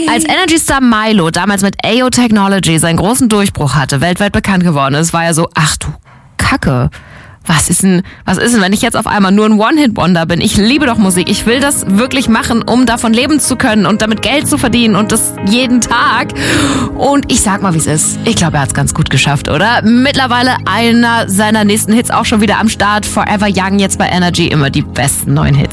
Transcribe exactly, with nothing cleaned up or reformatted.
Als Energy-Star Milo damals mit A O Technology seinen großen Durchbruch hatte, weltweit bekannt geworden ist, war er so, ach du Kacke. Was ist denn, was ist denn, wenn ich jetzt auf einmal nur ein One-Hit-Wonder bin? Ich liebe doch Musik. Ich will das wirklich machen, um davon leben zu können und damit Geld zu verdienen und das jeden Tag. Und ich sag mal, wie es ist. Ich glaube, er hat es ganz gut geschafft, oder? Mittlerweile einer seiner nächsten Hits auch schon wieder am Start. Forever Young, jetzt bei Energy, immer die besten neuen Hits.